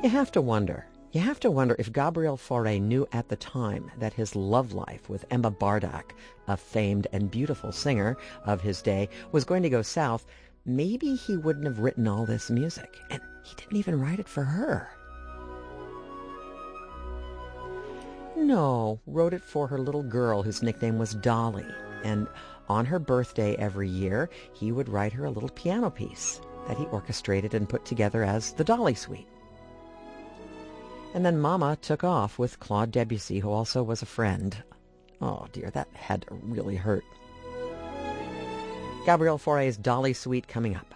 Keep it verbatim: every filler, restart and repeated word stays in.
You have to wonder. You have to wonder if Gabriel Fauré knew at the time that his love life with Emma Bardak, a famed and beautiful singer of his day, was going to go south. Maybe he wouldn't have written all this music, and he didn't even write it for her. No, wrote it for her little girl whose nickname was Dolly, and on her birthday every year, he would write her a little piano piece that he orchestrated and put together as the Dolly Suite. And then Mama took off with Claude Debussy, who also was a friend. Oh dear, that had to really hurt. Gabriel Fauré's Dolly Suite coming up.